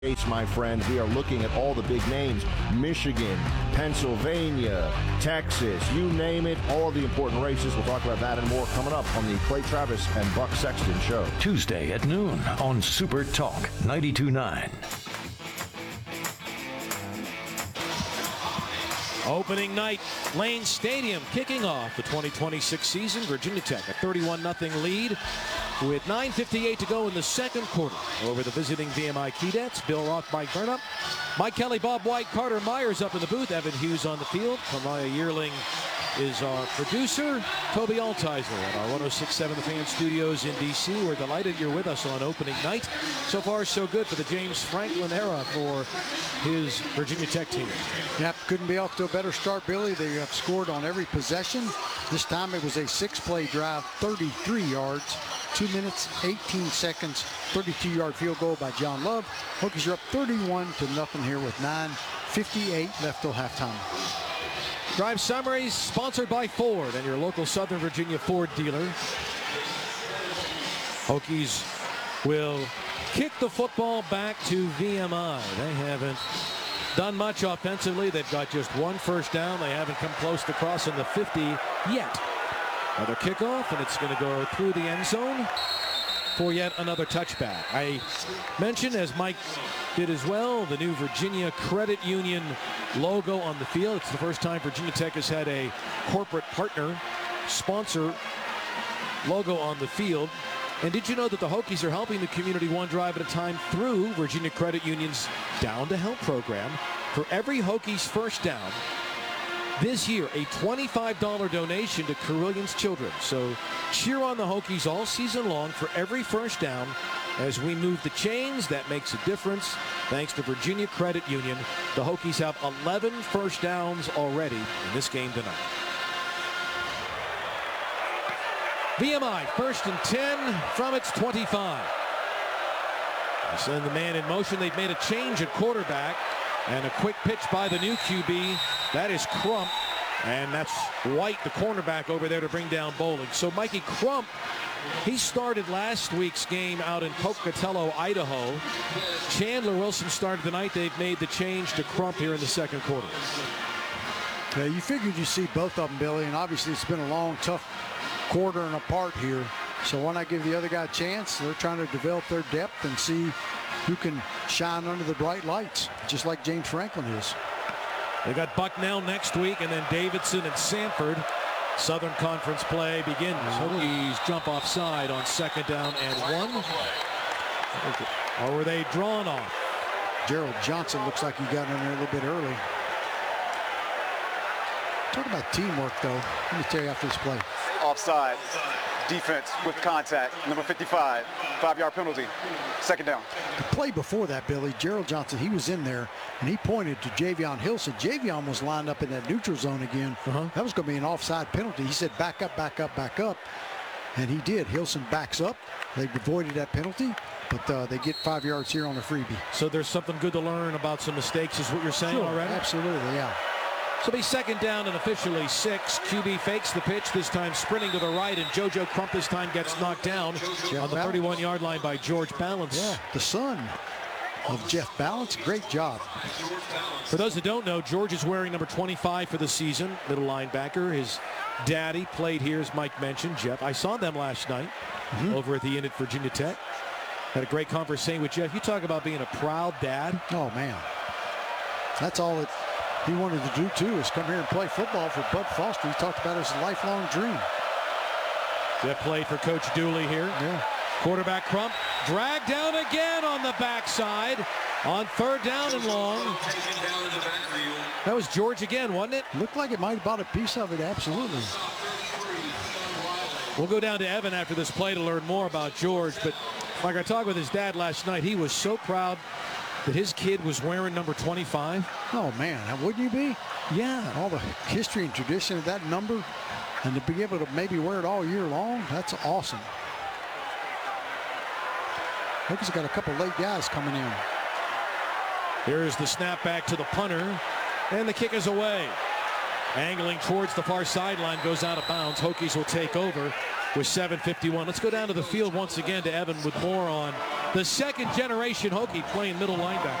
My friend, we are looking at all the big names: Michigan, Pennsylvania, Texas, you name it, all of the important races. We'll talk about that and more coming up on the Clay Travis and Buck Sexton Show. Tuesday at noon on Super Talk 92.9. Opening night, Lane Stadium kicking off the 2026 season. Virginia Tech a 31-0 lead with 9:58 to go in the second quarter over the visiting VMI Keydets. Bill Roth, Mike Burnham, Mike Kelly, Bob White, Carter Myers up in the booth, Evan Hughes on the field. Kamaya Yearling is our producer. Toby Altizer at our 106.7 The Fan Studios in D.C. We're delighted you're with us on opening night. So far, so good for the James Franklin era for his Virginia Tech team. Yep, couldn't be off to a better start, Billy. They have scored on every possession. This time it was a 6-play drive, 33 yards, 2 minutes, 18 seconds, 32-yard field goal by John Love. Hokies are up 31-0 here with 9:58 left till halftime. Drive summaries sponsored by Ford and your local Southern Virginia Ford dealer. Hokies will kick the football back to VMI. They haven't done much offensively. They've got just one first down. They haven't come close to crossing the 50 yet. Another kickoff, and it's going to go through the end zone for yet another touchback. I mentioned, as Mike did as well, the new Virginia Credit Union logo on the field. It's the first time Virginia Tech has had a corporate partner sponsor logo on the field. And did you know that the Hokies are helping the community one drive at a time through Virginia Credit Union's Down to Help program? For every Hokies first down this year, a $25 donation to Carilions Children. So cheer on the Hokies all season long for every first down. As we move the chains, that makes a difference. Thanks to Virginia Credit Union, the Hokies have 11 first downs already in this game tonight. VMI first and 10 from its 25. They send the man in motion. They've made a change at quarterback. And a quick pitch by the new QB. That is Crump. And that's White, the cornerback, over there to bring down Bowling. So Mikey Crump, he started last week's game out in Pocatello, Idaho. Chandler Wilson started tonight. They've made the change to Crump here in the second quarter. Yeah, you figured you'd see both of them, Billy, and obviously it's been a long, tough quarter and apart here. So why not give the other guy a chance? They're trying to develop their depth and see who can shine under the bright lights, just like James Franklin is. They got Bucknell next week, and then Davidson and Sanford. Southern Conference play begins. Hokies jump offside on second down and 1. Or were they drawn off? Gerald Johnson looks like he got in there a little bit early. Talk about teamwork, though. Let me tell you after this play. Offside. Defense with contact. Number 55. 5-yard penalty. Second down. The play before that, Billy, Gerald Johnson, he was in there, and he pointed to Javion Hilson. Javion was lined up in that neutral zone again. That was going to be an offside penalty. He said, back up, back up, back up. And he did. Hilson backs up. They avoided that penalty, but they get 5 yards here on a freebie. So there's something good to learn about some mistakes, is what you're saying already? Absolutely, yeah. So it'll be second down and officially 6. QB fakes the pitch, this time sprinting to the right, and JoJo Crump this time gets knocked down on the 31-yard line by George Balance. Yeah, the son of Jeff Balance. Great job. For those that don't know, George is wearing number 25 for the season, middle linebacker. His daddy played here, as Mike mentioned, Jeff. I saw them last night over at the Inn at Virginia Tech. Had a great conversation with Jeff. You talk about being a proud dad. Oh, man. That's all that he wanted to do, too, is come here and play football for Bud Foster. He talked about his lifelong dream. Jeff played for Coach Dooley here. Yeah. Quarterback Crump dragged down again on the backside on third down and long. That was George again, wasn't it? Looked like it might have bought a piece of it, absolutely. We'll go down to Evan after this play to learn more about George, but like I talked with his dad last night, he was so proud that his kid was wearing number 25. Oh, man, wouldn't you be? Yeah. All the history and tradition of that number, and to be able to maybe wear it all year long, that's awesome. Hokies got a couple late guys coming in. Here's the snap back to the punter, and the kick is away. Angling towards the far sideline, goes out of bounds. Hokies will take over with 7:51. Let's go down to the field once again to Evan with more on the second generation Hokie playing middle linebacker.